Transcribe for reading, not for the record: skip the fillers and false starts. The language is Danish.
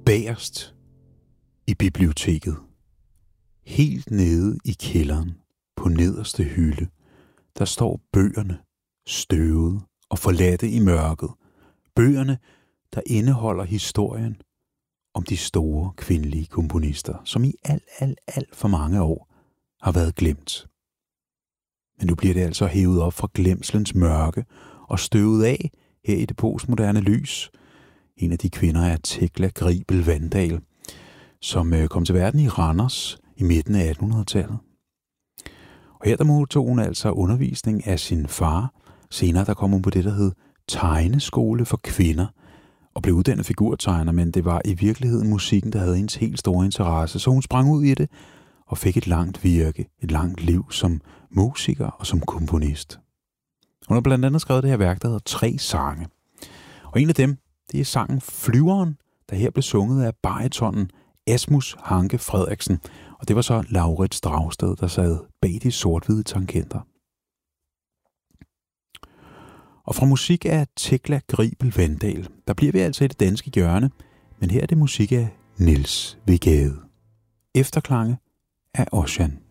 bagerst i biblioteket, helt nede i kælderen på nederste hylde, der står bøgerne støvede og forladte i mørket. Bøgerne, der indeholder historien om de store kvindelige komponister, som i alt for mange år har været glemt. Men nu bliver det altså hævet op fra glemselens mørke og støvet af her i det postmoderne lys. En af de kvinder er Tekla Gribel Vandal, som kom til verden i Randers i midten af 1800-tallet. Og her der modtog hun altså undervisning af sin far. Senere der kom hun på det, der hed tegneskole for kvinder, og blev uddannet figurtegner, men det var i virkeligheden musikken, der havde hendes helt store interesse. Så hun sprang ud i det og fik et langt virke, et langt liv som musiker og som komponist. Hun har blandt andet skrevet det her værk, der hedder 3 sange. Og en af dem, det er sangen Flyveren, der her blev sunget af baritonen Asmus Hanke Frederiksen. Og det var så Laurits Dragsted, der sad bag de sort-hvide tangenter. Og fra musik af Tekla Gribel Vandal, der bliver vi altså i det danske hjørne, men her er det musik af Niels W. Gade. Efterklange af Ocean.